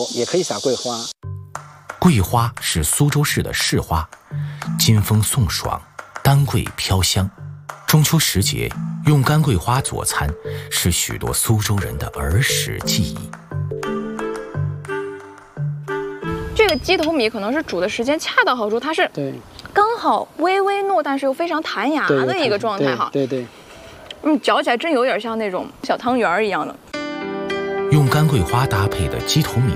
也可以撒桂花。 桂花是苏州市的市花，金风送爽，丹桂飘香。中秋时节用干桂花佐餐，是许多苏州人的儿时记忆。 这个鸡头米可能是煮的时间恰到好处，它是刚好微微糯，但是又非常弹牙的一个状态哈。 对， 嚼起来真有点像那种小汤圆一样的。 用干桂花搭配的鸡头米